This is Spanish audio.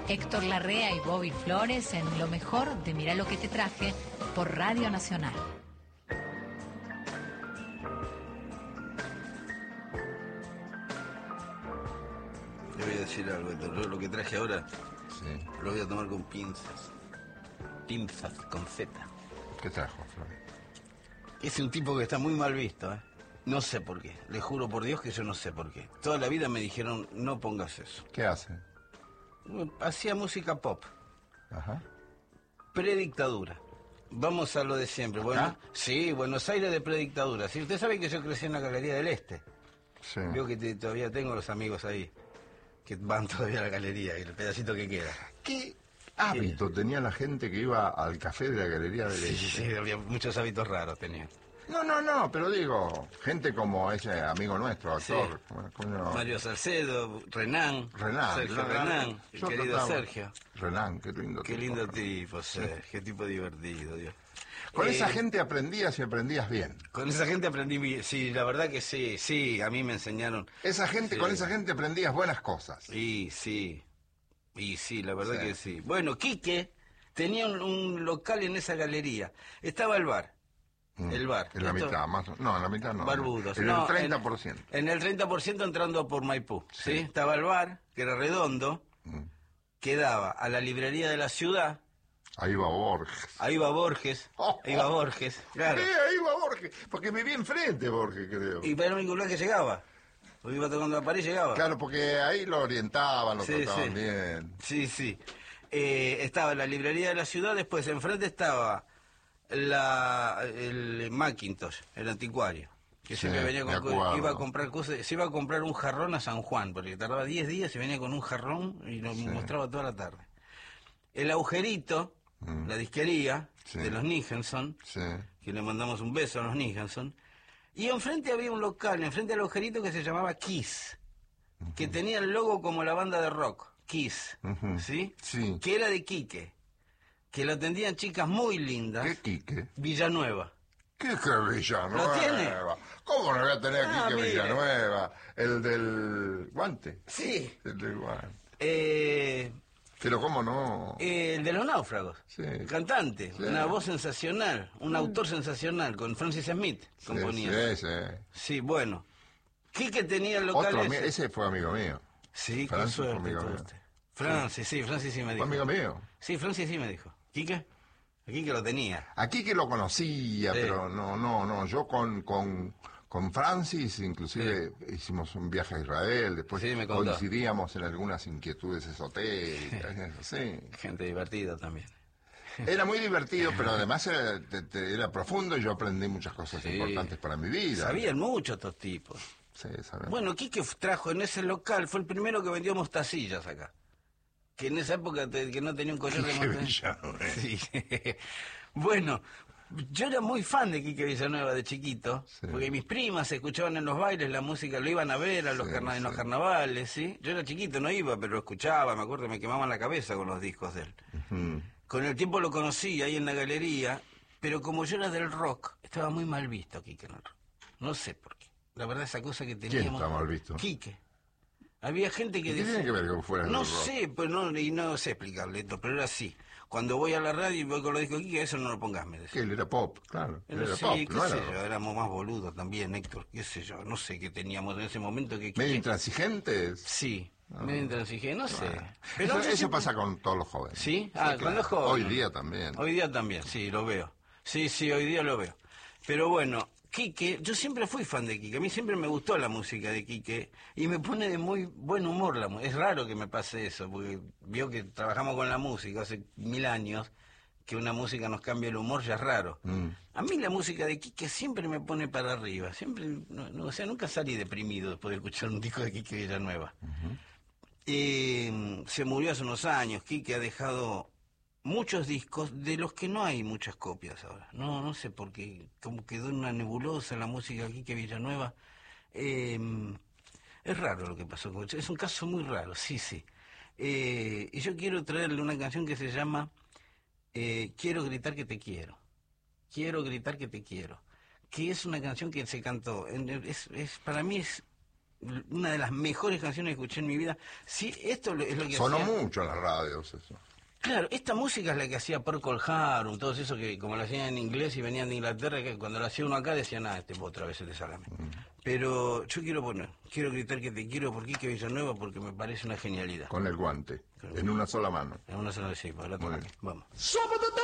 Héctor Larrea y Bobby Flores en lo mejor de Mirá lo que te traje por Radio Nacional. Le voy a decir algo, Héctor. Lo que traje ahora, Sí. lo voy a tomar con pinzas. Pinzas con Z. ¿Qué trajo, Flores? Es un tipo que está muy mal visto, ¿eh? No sé por qué. Le juro por Dios que yo no sé por qué. Toda la vida me dijeron, no pongas eso. ¿Qué hace? Hacía música pop. Ajá. Predictadura. Vamos a lo de siempre. Bueno, sí, Buenos Aires de predictadura. Sí, usted sabe que yo crecí en la Galería del Este. Sí. Veo que todavía tengo los amigos ahí que van todavía a la galería, el pedacito que queda. ¿Qué hábito tenía la gente que iba al café de la Galería del Este? Sí, había muchos hábitos raros tenía. No, pero digo, gente como ese amigo nuestro, actor. Sí. Como Mario Salcedo, Renán, Sergio Renán, el Yo querido trataba- Sergio. Renán, qué lindo Qué tipo. lindo tipo, Sergio, qué tipo divertido, Dios. Con esa gente aprendías y aprendías bien. Con esa gente aprendí bien, sí, la verdad que sí, a mí me enseñaron. Esa gente, Sí. con esa gente aprendías buenas cosas. Y sí, la verdad Sí. que sí. Bueno, Quique tenía un local en esa galería. Estaba el bar. El bar. En la Esto- mitad, más no, en la mitad no. Barbudos. En No, el 30%. En el 30% entrando por Maipú. ¿Sí? Estaba el bar, que era redondo, que daba a la librería de la ciudad. Ahí va Borges. Ahí va Borges. Ahí va Borges, claro. Ahí va Borges. Porque vivía enfrente Borges, creo. Y era el único lugar que llegaba. Porque iba tocando la pared y llegaba. Claro, porque ahí lo orientaban, lo Sí, trataban sí. bien. Sí. Estaba la librería de la ciudad, después enfrente estaba el Macintosh, el anticuario. Que Sí, siempre venía me con acuerdo. iba a comprar cosas, se iba a comprar un jarrón a San Juan, porque tardaba 10 días y venía con un jarrón y lo mostraba toda la tarde. El agujerito, la disquería Sí. de los Nicholson, Sí. que le mandamos un beso a los Nicholson, y enfrente había un local, enfrente del agujerito que se llamaba Kiss, que tenía el logo como la banda de rock, Kiss, Ujú. ¿sí? Sí. Que era de Quique, que lo atendían chicas muy lindas. ¿Qué Quique? Villanueva. ¿Qué Villanueva? ¿Lo tiene? ¿Cómo no voy a tener Ah, Quique mire. Villanueva? El del guante. Sí. El del guante. Eh, Pero cómo no. el de los náufragos. Sí. Cantante, Sí. una voz sensacional, un autor sensacional, con Francis Smith componía. Sí. Sí, bueno. Quique tenía el local Otro, ese. ese fue amigo mío. Sí, qué Francis fue suerte amigo tuvo mío. usted. Francis sí me Fue dijo. amigo mío. Sí, Francis sí me dijo. ¿Quique? Aquí que lo tenía. Aquí que lo conocía, Sí. pero no. Yo con Francis, inclusive, hicimos un viaje a Israel, después Sí, me contó. coincidíamos en algunas inquietudes esotéricas, eso, sí. Gente divertida también. Era muy divertido, pero además era profundo y yo aprendí muchas cosas Sí. importantes para mi vida. Sabían mucho estos tipos. Sí, sabía. Bueno, Quique trajo en ese local, fue el primero que vendió mostacillas acá. Que en esa época que no tenía un collar de Quique mostacillas. Villanueva. Sí. Bueno, yo era muy fan de Quique Villanueva de chiquito, Sí. porque mis primas escuchaban en los bailes la música, lo iban a ver a los Sí, en los sí. carnavales, ¿sí? Yo era chiquito, no iba, pero lo escuchaba, me acuerdo, me quemaban la cabeza con los discos de él. Mm. Con el tiempo lo conocí ahí en la galería, pero como yo era del rock, estaba muy mal visto Quique en el rock. No sé por qué. La verdad, esa cosa que teníamos... está mal visto? Quique. Había gente que ¿Qué decía... tiene que ver con fuera del No rock? sé, pues no, y no sé explicarle esto, pero era así. Cuando voy a la radio y voy con los discos de Quique, eso no lo pongas, me Que decía. él era pop, claro. Él era Sí, pop, qué no sé era yo, rock. éramos más boludos también, Héctor, qué sé yo, no sé qué teníamos en ese momento que... Medio Quique- intransigentes. Sí, medio intransigente, no sé. Bueno. Pero Eso, yo eso siempre- pasa con todos los jóvenes. ¿Sí? claro. Con los jóvenes. Hoy día también. Hoy día también, sí, lo veo. Sí, hoy día lo veo. Pero bueno, Quique, yo siempre fui fan de Quique. A mí siempre me gustó la música de Quique y me pone de muy buen humor la música. Es raro que me pase eso, porque vio que trabajamos con la música hace 1000 años, que una música nos cambia el humor ya es raro. A mí la música de Quique siempre me pone para arriba. Siempre, o sea, nunca salí deprimido después de escuchar un disco de Quique Villanueva. Se murió hace unos años. Quique ha dejado muchos discos de los que no hay muchas copias ahora. No sé por qué, como quedó en una nebulosa la música de Quique Villanueva. Es raro lo que pasó con él. Es un caso muy raro, sí. Y yo quiero traerle una canción que se llama Quiero gritar que te quiero. Quiero gritar que te quiero. Que es una canción que se cantó. Para mí es una de las mejores canciones que escuché en mi vida. Sí, esto es lo que Sonó hacía... mucho en las radios eso. Claro, esta música es la que hacía Procol Harum, todos esos que como lo hacían en inglés y venían de Inglaterra, que cuando lo hacía uno acá decían, otra vez este salame. Pero yo quiero gritar que te quiero por Quique Villanueva porque me parece una genialidad. Con el guante, en una sola mano. En una sola vez, sí, para la otra. Vamos.